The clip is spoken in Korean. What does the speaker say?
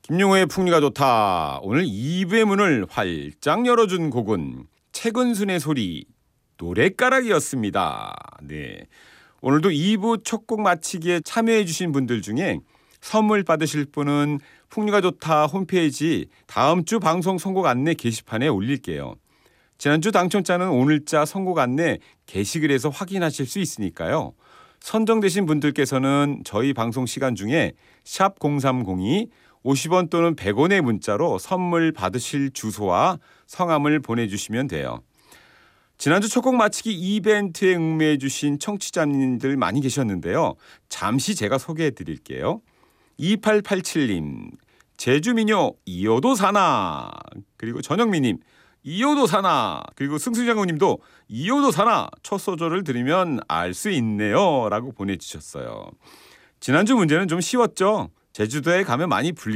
김용호의 풍류가 좋다. 오늘 2부의 문을 활짝 열어준 곡은 최근순의 소리 노랫가락이었습니다. 네, 오늘도 2부 첫 곡 마치기에 참여해 주신 분들 중에 선물 받으실 분은 풍류가 좋다 홈페이지 다음 주 방송 선곡 안내 게시판에 올릴게요. 지난주 당첨자는 오늘자 선곡 안내 게시글에서 확인하실 수 있으니까요. 선정되신 분들께서는 저희 방송 시간 중에 샵 0302 50원 또는 100원의 문자로 선물 받으실 주소와 성함을 보내주시면 돼요. 지난주 첫 곡 마치기 이벤트에 응모해 주신 청취자님들 많이 계셨는데요. 잠시 제가 소개해 드릴게요. 2887님, 제주민요 이호도 사나, 그리고 전영미님 이호도 사나, 그리고 승수장군님도 이호도 사나 첫 소절을 들으면 알 수 있네요 라고 보내주셨어요. 지난주 문제는 좀 쉬웠죠. 제주도에 가면 많이